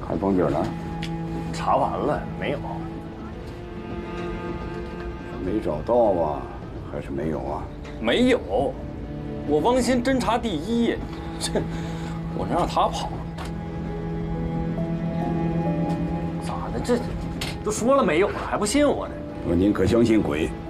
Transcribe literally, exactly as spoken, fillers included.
还绷劲儿呢？ 查完了没有？ 没找到啊？还是没有啊？ 没有，我汪鑫侦查第一，这我能让他跑？咋的？这都说了没有了，还不信我呢？ 我宁可相信鬼。